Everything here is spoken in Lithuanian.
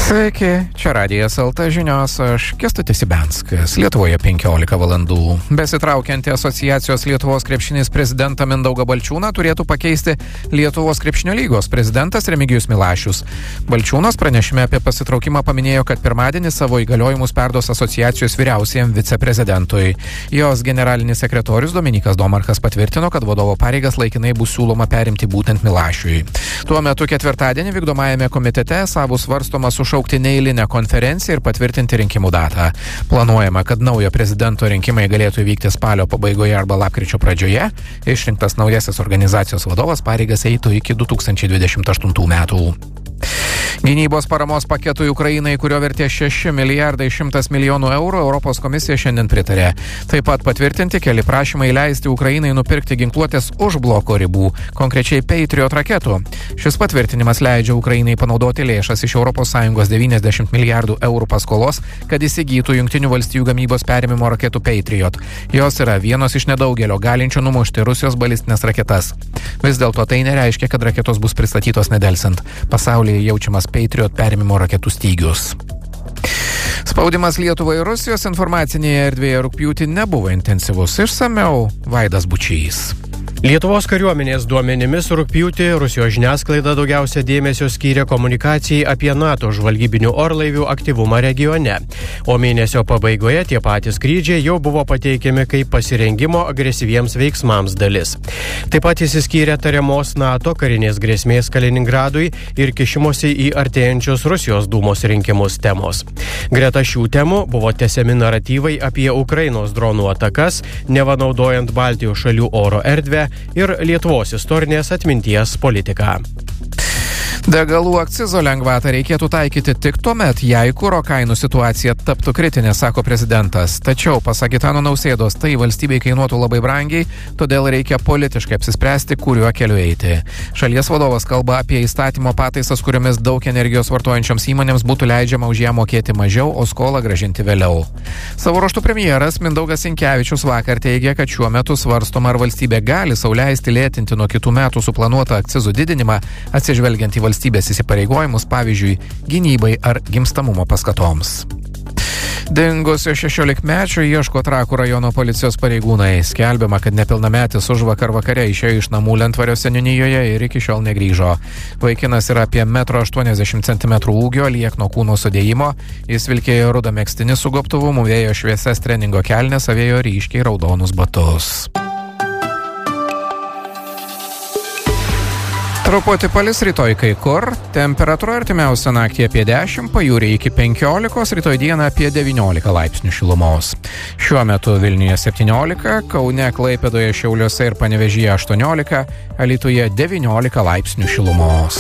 Sveiki, čia Radijas LT žinios, aš Kęstutis Ibenskas, Lietuvoje 15 valandų. Besitraukianti asociacijos Lietuvos krepšinis prezidentą Mindaugą Balčiūną turėtų pakeisti Lietuvos krepšinio lygos prezidentas Remigijus Milašius. Balčiūnas pranešime apie pasitraukimą paminėjo, kad pirmadienį savo įgaliojimus perduos asociacijos vyriausiajam viceprezidentui. Jos generalinis sekretorius Dominykas Domarkas patvirtino, kad vadovo pareigas laikinai bus siūloma perimti būtent Milašiui. Tuo metu ketvirtadienį vykdomajame komitete bus svarstoma sušaukti neeilinę konferenciją ir patvirtinti rinkimų datą. Planuojama, kad naujo prezidento rinkimai galėtų įvykti spalio pabaigoje arba lapkričio pradžioje. Išrinktas naujasis organizacijos vadovas pareigas eitų iki 2028 metų. Gynybos paramos paketui Ukrainai, kurio vertė 6 milijardai 100 milijonų eurų, Europos komisija šiandien pritarė. Taip pat patvirtinti keli prašymai leisti Ukrainai nupirkti ginkluotės už bloko ribų, konkrečiai Patriot raketų. Šis patvirtinimas leidžia Ukrainai panaudoti lėšas iš ES 90 milijardų eurų paskolos, kad įsigytų Jungtinių valstijų gamybos perėmimo raketų Patriot. Jos yra vienos iš nedaugelio galinčių numušti Rusijos balistinės raketas. Vis dėlto tai nereiškia, kad raketos bus pristatytos nedelsint. Pasaulyje jaučiamas Patriot perėmimo raketų stygius. Spaudimas Lietuvai ir Rusijos informacinėje erdvėje rugpjūtį nebuvo intensyvus. Išsamiau Vaidas Bučys. Lietuvos kariuomenės duomenimis rugpjūtį Rusijos žiniasklaida daugiausia dėmesio skyrė komunikacijai apie NATO žvalgybinių orlaivių aktyvumą regione. O mėnesio pabaigoje tie patys skrydžiai jau buvo pateikiami kaip pasirengimo agresyviems veiksmams dalis. Taip pat išsiskyrė tariamos NATO karinės grėsmės Kaliningradui ir kišimosi į artėjančius Rusijos dūmos rinkimus temos. Greta šių temų buvo tęsiami naratyvai apie Ukrainos dronų atakas, neva naudojant Baltijos šalių oro erdvę ir Lietuvos istorinės atminties politiką. Degalų akcizo lengvatą reikėtų taikyti tik tuomet, jei kuro kainų situacija taptų kritinė, sako prezidentas. Tačiau, pasak Gitano Nausėdos, tai valstybei kainuotų labai brangiai, todėl reikia politiškai apsispręsti, kuriuo keliu eiti. Šalies vadovas kalba apie įstatymo pataisas, kuriomis daug energijos vartojančioms įmonėms būtų leidžiama už ją mokėti mažiau, o skolą grąžinti vėliau. Savo ruožtu premjeras Mindaugas Sinkevičius vakar teigė, kad šiuo metu svarstoma, ar valstybė gali sau leisti lėtinti nuo kitų metų suplanuotą akcizų didinimą, atsižvelgiant į valstybės įsipareigojimus, pavyzdžiui, gynybai ar gimstamumo paskatoms. Dingusio 16-mečio ieško Trakų rajono policijos pareigūnai. Skelbiama, kad nepilnametis užvakar vakare išėjo iš namų Lentvario seniūnijoje ir iki šiol negrįžo. Vaikinas yra apie 1,80 m ūgio, liekno kūno sudėjimo. Jis vilkėjo rudą megztinį su gobtuvu, mūvėjo šviesias treningo kelnes, avėjo ryškiai raudonus batus. Truputį palis rytoj kai kur, temperatūra artimiausią naktį apie 10, pajūryje iki 15, rytoj dieną apie 19 laipsnių šilumos. Šiuo metu Vilniuje 17, Kaune, Klaipėdoje, Šiauliuose ir Panevėžyje 18, Alytuje 19 laipsnių šilumos.